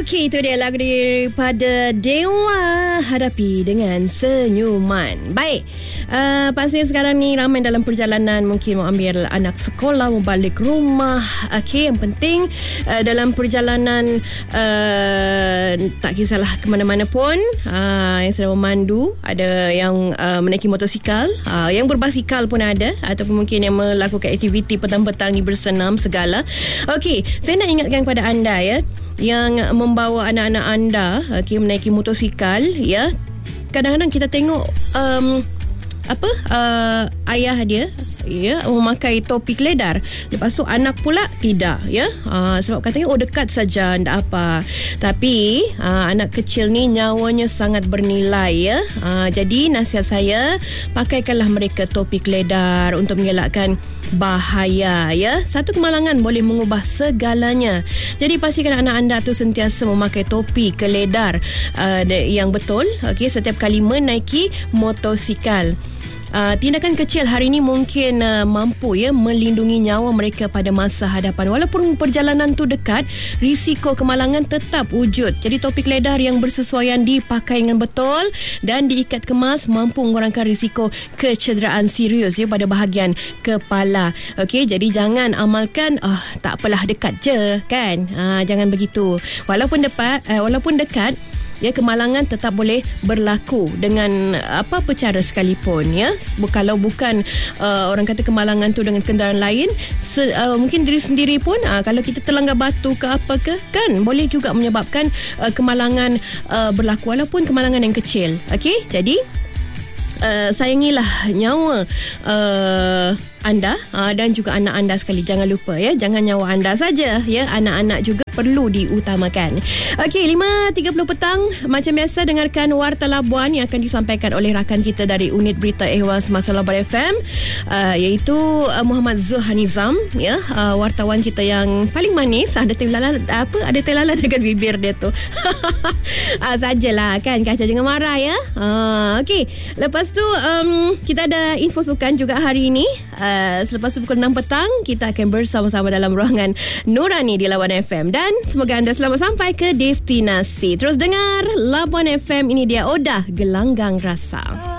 Okey, itu dia lagu daripada Dewa, Hadapi Dengan Senyuman. Baik, pastinya sekarang ni ramai dalam perjalanan, mungkin mau ambil anak sekolah, mau balik rumah. Okey, yang penting dalam perjalanan tak kisahlah ke mana-mana pun, yang sedang memandu, ada yang menaiki motosikal, yang berbasikal pun ada, ataupun mungkin yang melakukan aktiviti petang-petang ni, bersenam segala. Okey, saya nak ingatkan kepada anda ya, yang membawa anak-anak anda menaiki motosikal ya. Kadang-kadang kita tengok ayah dia ya memakai topi keledar, lepas tu anak pula tidak ya, sebab katanya dekat saja, tak apa. Tapi anak kecil ni nyawanya sangat bernilai ya. Jadi nasihat saya, pakaikanlah mereka topi keledar untuk mengelakkan bahaya ya. Satu kemalangan boleh mengubah segalanya. Jadi pastikan anak anda tu sentiasa memakai topi keledar yang betul, okey, setiap kali menaiki motosikal. Tindakan kecil hari ini mungkin mampu ya melindungi nyawa mereka pada masa hadapan. Walaupun perjalanan tu dekat, risiko kemalangan tetap wujud. Jadi topi keledar yang bersesuaian dipakai dengan betul dan diikat kemas mampu mengurangkan risiko kecederaan serius ya pada bahagian kepala. Okey, jadi jangan amalkan tak apalah, dekat je kan. Jangan begitu. Walaupun dekat ya, kemalangan tetap boleh berlaku dengan apa-apa cara sekalipun ya. Kalau bukan orang kata kemalangan tu dengan kenderaan lain, mungkin diri sendiri pun kalau kita terlanggar batu ke apa ke kan, boleh juga menyebabkan kemalangan berlaku, walaupun kemalangan yang kecil. Okey, jadi sayangilah nyawa anda dan juga anak anda sekali. Jangan lupa ya, jangan nyawa anda saja ya, anak-anak juga perlu diutamakan. Okey, 5.30 petang macam biasa, dengarkan Warta Labuan yang akan disampaikan oleh rakan kita dari unit berita ehwal semasa Labuan FM, iaitu Muhammad Zulhanizam ya, wartawan kita yang paling manis. Ada telala dekat bibir dia tu. Sajalah kan, kacau, jangan marah ya. Okey, lepas tu kita ada info sukan juga hari ini. Selepas tu pukul 6 petang kita akan bersama-sama dalam ruangan Nurani di Labuan FM, dan semoga anda selamat sampai ke destinasi. Terus dengar Labuan FM, ini dia Odah Gelanggang Rasa.